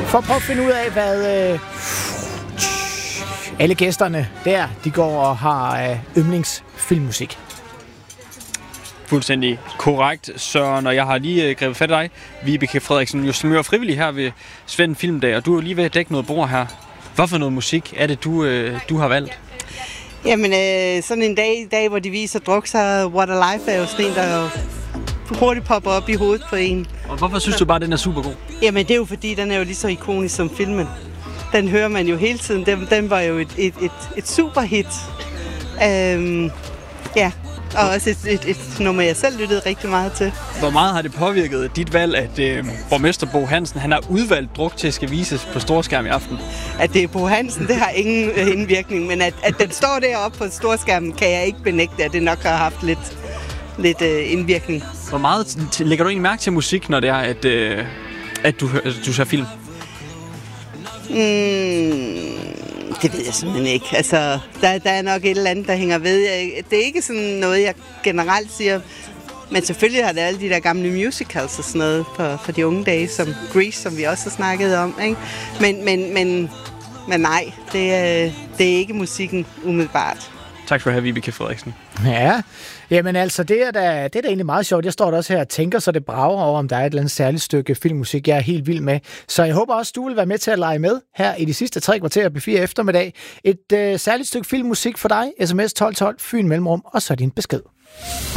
For at prøve at finde ud af, hvad alle gæsterne der, de går og har yndlingsfilmmusik. Fuldstændig korrekt, Søren, og jeg har lige grebet fat i dig, Vibeke Frederiksen, som jo er frivillig her ved Svend Filmdag, og du er lige ved at dække noget bord her. Hvad for noget musik er det, du har valgt? Jamen, sådan en dag, hvor de viser druk, så What a Life er jo sådan en, der hurtigt popper op i hovedet på en. Og hvorfor synes du bare, at den er super god? Jamen, det er jo fordi, den er jo lige så ikonisk som filmen. Den hører man jo hele tiden. Den var jo et superhit. Ja, og også et nummer, jeg selv lyttede rigtig meget til. Hvor meget har det påvirket dit valg, at borgmester Bo Hansen han har udvalgt druk til at skal vises på storskærm i aften? At det er Bo Hansen, det har ingen indvirkning, men at den står deroppe på storskærmen, kan jeg ikke benægte, at det nok har haft lidt indvirkning. Hvor meget lægger du egentlig mærke til musik, når det er, at du ser film? Det ved jeg simpelthen ikke. Altså, der er nok et eller andet, der hænger ved. Det er ikke sådan noget, jeg generelt siger. Men selvfølgelig har det alle de der gamle musicals og sådan noget for de unge dage, som Grease, som vi også har snakket om. Ikke? Men nej, det er ikke musikken umiddelbart. Tak for at have, Vibeke Frederiksen. Ja, jamen altså, det er da egentlig meget sjovt. Jeg står da også her og tænker, så det brager over, om der er et eller andet særligt stykke filmmusik, jeg er helt vild med. Så jeg håber også, du vil være med til at lege med her i de sidste 3 kvarter på 4 eftermiddag. Et særligt stykke filmmusik for dig, sms 1212, Fyn Mellemrum, og så din besked.